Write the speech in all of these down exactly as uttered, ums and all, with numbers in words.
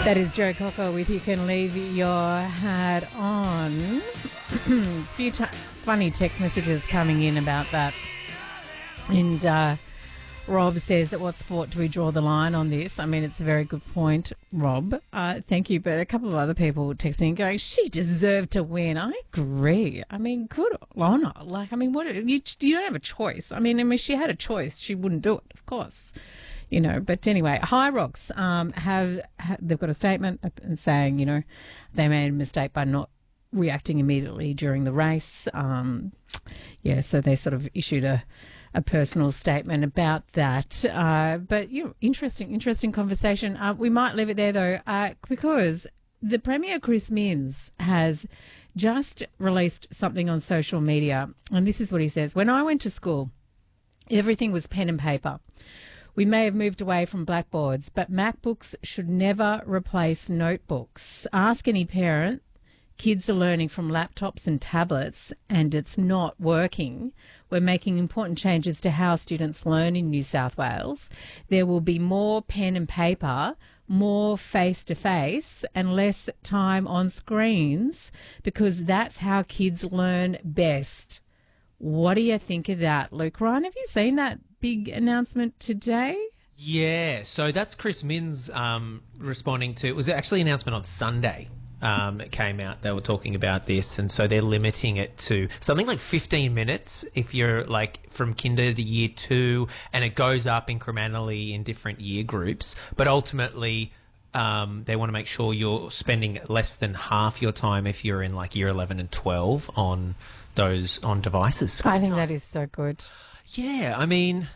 That is Joe Cocker with You Can Leave Your Hat On. A few t- funny text messages coming in about that. And uh, Rob says, at what sport do we draw the line on this? I mean, it's a very good point, Rob. Uh, thank you. But a couple of other people texting going, she deserved to win. I agree. I mean, good on her. Like, I mean, what you, you don't have a choice. I mean, I mean, she had a choice. She wouldn't do it, of course. You know, but anyway, High Rocks um, have, have they've got a statement saying, you know, they made a mistake by not reacting immediately during the race. Um, yeah, so they sort of issued a, a personal statement about that. Uh, but you know, interesting, interesting conversation. Uh, we might leave it there though, uh, because the Premier Chris Minns has just released something on social media, and this is what he says: "When I went to school, everything was pen and paper. We may have moved away from blackboards, but MacBooks should never replace notebooks. Ask any parent. Kids are learning from laptops and tablets, and it's not working. We're making important changes to how students learn in New South Wales. There will be more pen and paper, more face-to-face, and less time on screens, because that's how kids learn best." What do you think of that, Luke Ryan? Have you seen that big announcement today? Yeah, so that's Chris Minns um, responding to, it was actually an announcement on Sunday. Um, it came out, they were talking about this, and so they're limiting it to something like fifteen minutes if you're like from kinder to year two, and it goes up incrementally in different year groups, but ultimately um, they want to make sure you're spending less than half your time if you're in like year eleven and twelve on those on devices. I think that is so good. Yeah, I mean,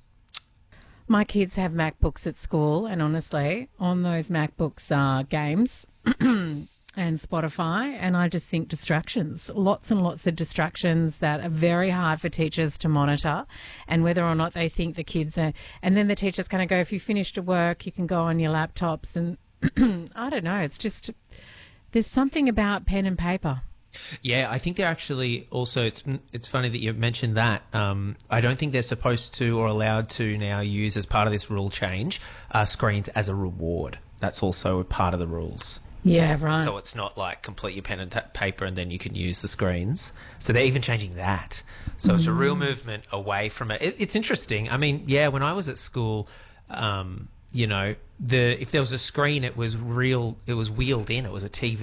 my kids have MacBooks at school, and honestly, on those MacBooks are games and Spotify, and I just think distractions, lots and lots of distractions that are very hard for teachers to monitor, and whether or not they think the kids are, and then the teacher's kind of go, if you finished your work, you can go on your laptops, and I don't know, it's just, there's something about pen and paper. Yeah, I think they're actually also, it's it's funny that you mentioned that. Um, I don't think they're supposed to or allowed to now use, as part of this rule change, uh, screens as a reward. That's also a part of the rules. Yeah, right. So it's not like complete your pen and t- paper and then you can use the screens. So they're even changing that. So mm. it's a real movement away from it. it. It's interesting. I mean, yeah, when I was at school, um, you know, the if there was a screen, it was real, it was wheeled in. It was a T V.